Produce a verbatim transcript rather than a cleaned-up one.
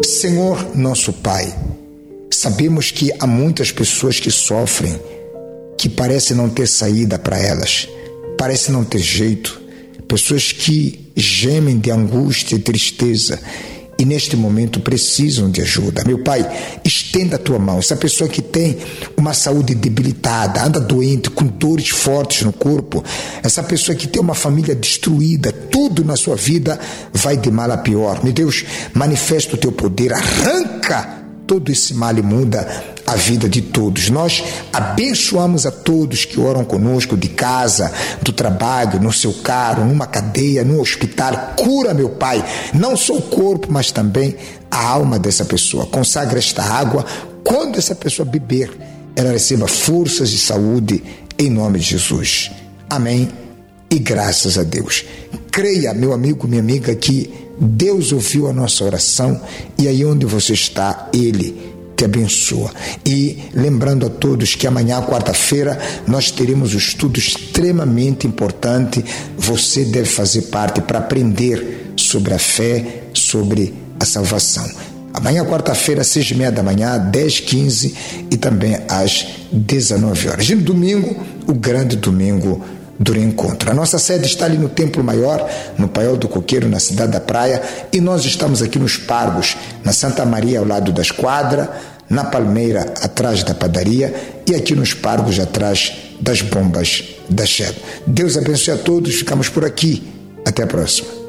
Senhor nosso Pai, sabemos que há muitas pessoas que sofrem, que parece não ter saída para elas, parece não ter jeito, pessoas que gemem de angústia e tristeza e neste momento precisam de ajuda. Meu Pai, estenda a tua mão. Essa pessoa que tem uma saúde debilitada, anda doente, com dores fortes no corpo, essa pessoa que tem uma família destruída, tudo na sua vida vai de mal a pior. Meu Deus, manifesta o teu poder, arranca todo esse mal e muda a vida de todos. Nós abençoamos a todos que oram conosco de casa, do trabalho, no seu carro, numa cadeia, num hospital. Cura, meu Pai, não só o corpo, mas também a alma dessa pessoa. Consagra esta água. Quando essa pessoa beber, ela receba forças e saúde em nome de Jesus. Amém e graças a Deus. Creia, meu amigo, minha amiga, que Deus ouviu a nossa oração e aí onde você está, Ele te abençoa. E lembrando a todos que amanhã, quarta-feira, nós teremos um estudo extremamente importante. Você deve fazer parte para aprender sobre a fé, sobre a salvação. Amanhã, quarta-feira, seis e meia da manhã, dez, quinze e também às dezenove horas. E no domingo, o grande domingo do reencontro. A nossa sede está ali no Templo Maior, no Paiol do Coqueiro, na cidade da Praia, e nós estamos aqui nos Pargos, na Santa Maria, ao lado da Esquadra, na Palmeira, atrás da padaria, e aqui nos Pargos, atrás das bombas da Shell. Deus abençoe a todos, ficamos por aqui. Até a próxima.